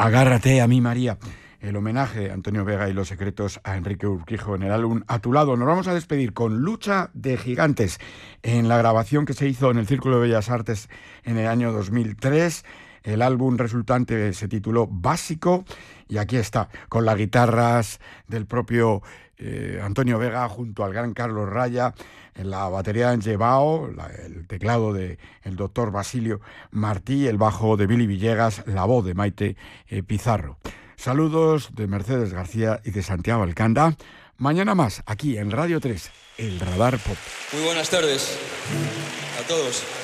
Agárrate a mí, María. El homenaje de Antonio Vega y los secretos a Enrique Urquijo en el álbum A tu lado. Nos vamos a despedir con Lucha de Gigantes en la grabación que se hizo en el Círculo de Bellas Artes en el año 2003. El álbum resultante se tituló Básico y aquí está, con las guitarras del propio Antonio Vega junto al gran Carlos Raya, en la batería en Llevao, el teclado del doctor Basilio Martí, el bajo de Billy Villegas, la voz de Maite Pizarro. Saludos de Mercedes García y de Santiago Alcanda. Mañana más, aquí en Radio 3, el Radar Pop. Muy buenas tardes a todos.